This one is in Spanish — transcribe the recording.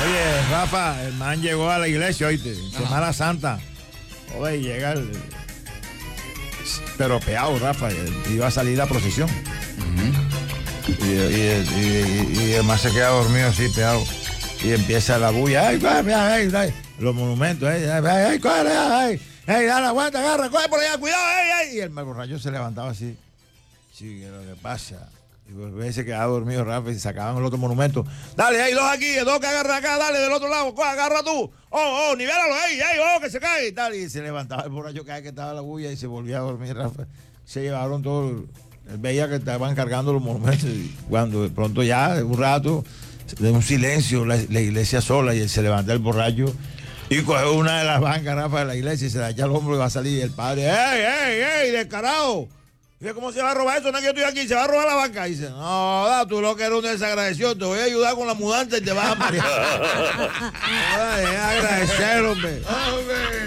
Oye, Rafa, el man llegó a la iglesia, oíste, Semana Santa. Oye, llega pero peado, Rafa, iba a salir la procesión. Y el man se queda dormido así, peado. Y empieza la bulla, los monumentos, dale la vuelta, agarra, coge por allá, cuidado, Y el borracho se levantaba así. Sí, ¿qué es lo que pasa? Y pues se quedaba dormido, Rafa, y sacaban el otro monumento. Dale, hay dos aquí, dos que agarran acá, dale del otro lado, agarra tú. Nivélalo, que se cae y tal. Y se levantaba el borracho que estaba la bulla y se volvía a dormir, Rafa. Se llevaron todo, él veía que estaban cargando los monumentos y cuando de pronto ya, de un rato, de un silencio, la iglesia sola y él se levanta el borracho y coge una de las bancas, Rafa, de la iglesia y se la echa al hombro y va a salir y el padre, ¡ey, descarado! Dice, ¿cómo se va a robar eso? No es que yo estoy aquí, se va a robar la banca. Dice, no, tú lo que eres un desagradecido, te voy a ayudar con la mudanza y te vas a marear. Agradecer, hombre.